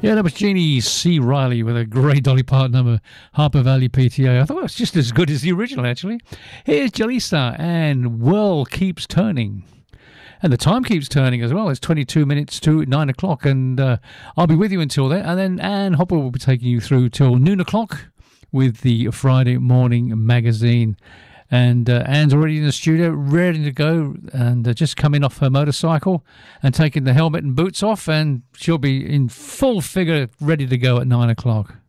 Yeah, that was Jeannie C. Riley with a great Dolly Parton number, Harper Valley PTA. I thought it was just as good as the original, actually. Here's Jalisa and World Keeps Turning. And the time keeps turning as well. It's 22 minutes to 9 o'clock, and I'll be with you until then. And then Anne Hopper will be taking you through till noon o'clock with the Friday Morning Magazine. And Anne's already in the studio, ready to go, and just coming off her motorcycle and taking the helmet and boots off, and she'll be in full figure, ready to go at 9 o'clock.